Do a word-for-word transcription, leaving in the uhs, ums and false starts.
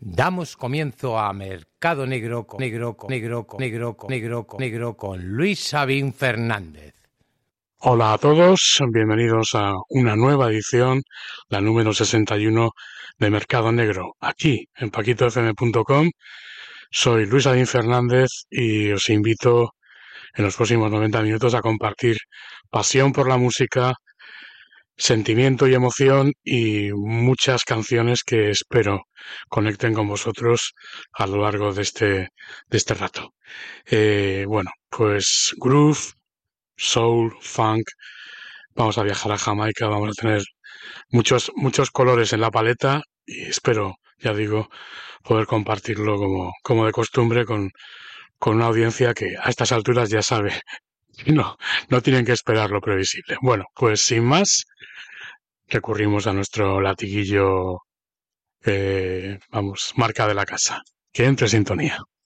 Damos comienzo a Mercado Negro con Negro con Negro con Negro con Negro con Negro con Luis Sabín Fernández. Hola a todos, bienvenidos a una nueva edición, la número sesenta y uno de Mercado Negro, aquí en paquito f m punto com. Soy Luis Sabín Fernández y os invito en los próximos noventa minutos a compartir pasión por la música, sentimiento y emoción y muchas canciones que espero conecten con vosotros a lo largo de este, de este rato. Eh, bueno, pues groove, soul, funk, vamos a viajar a Jamaica, vamos a tener muchos, muchos colores en la paleta y espero, ya digo, poder compartirlo como, como de costumbre con, con una audiencia que a estas alturas ya sabe. No, no tienen que esperar lo previsible. Bueno, pues sin más, recurrimos a nuestro latiguillo, eh, vamos, marca de la casa. Que entre sintonía.